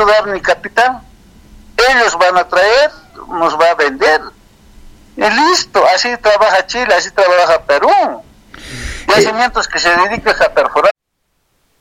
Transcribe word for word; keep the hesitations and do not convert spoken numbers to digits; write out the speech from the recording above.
dar ni capital. Ellos van a traer, nos va a vender. Y listo, así trabaja Chile, así trabaja Perú. Y hay cimientos que se dedican a perforar